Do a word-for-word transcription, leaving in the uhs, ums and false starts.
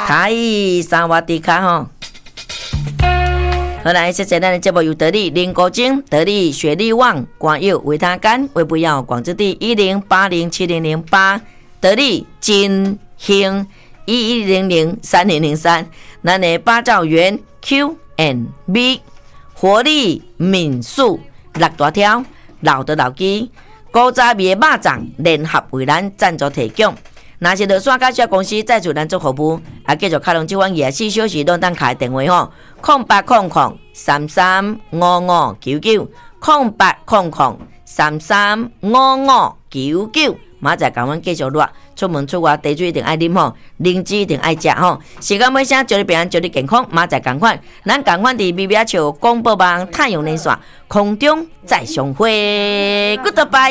卡伊萨瓦迪卡吼。好来，谢谢咱的节目由得力林国精、得力雪力旺、广药维他甘、维不药广之地一零八零七零零八，得力金兴一一零零三零零三，咱的八兆元 Q and B， 活力民宿六大条老的老鸡。古早味的肉粽联合为咱赞助提供，若是落线甲小公司再次咱做服务，啊，继续开通这款夜市小时拢当开电话吼，空八空空三三五五九九，空八空空三三五五九九，马仔甲阮继续热，出门出外茶水一定爱啉吼，灵芝一定爱食吼，时间尾声祝你平安，祝你健康，马仔共款，咱共款伫微微笑广播网太阳连线空中再相会 ，Goodbye。